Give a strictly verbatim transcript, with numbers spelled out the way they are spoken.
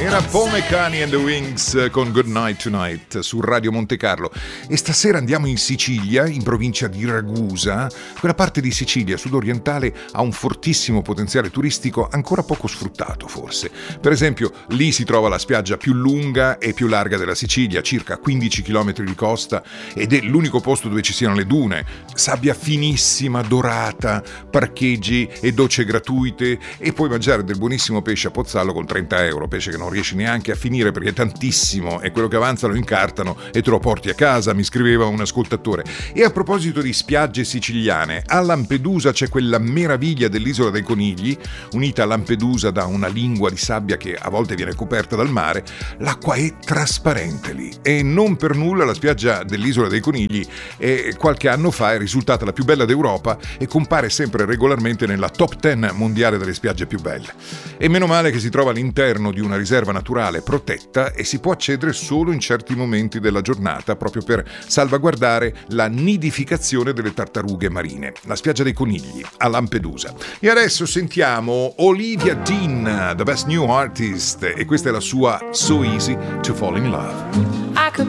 Era Paul McCartney and the Wings con Good Night Tonight su Radio Monte Carlo. E stasera andiamo in Sicilia, in provincia di Ragusa. Quella parte di Sicilia sudorientale ha un fortissimo potenziale turistico ancora poco sfruttato, forse. Per esempio, lì si trova la spiaggia più lunga e più larga della Sicilia, circa quindici chilometri di costa, ed è l'unico posto dove ci siano le dune. Sabbia finissima, dorata, parcheggi e docce gratuite, e puoi mangiare del buonissimo pesce a Pozzallo con trenta euro, pesce che non riesci neanche a finire perché è tantissimo e quello che avanza lo incartano e te lo porti a casa, mi scriveva un ascoltatore. E a proposito di spiagge siciliane, a Lampedusa c'è quella meraviglia dell'isola dei Conigli, unita a Lampedusa da una lingua di sabbia che a volte viene coperta dal mare. L'acqua è trasparente lì e non per nulla la spiaggia dell'isola dei Conigli è, qualche anno fa è risultata la più bella d'Europa e compare sempre regolarmente nella top dieci mondiale delle spiagge più belle. E meno male che si trova all'interno di una riserva naturale protetta e si può accedere solo in certi momenti della giornata proprio per salvaguardare la nidificazione delle tartarughe marine. La spiaggia dei Conigli a Lampedusa. E adesso sentiamo Olivia Dean, The Best New Artist, e questa è la sua So Easy to Fall in Love. I could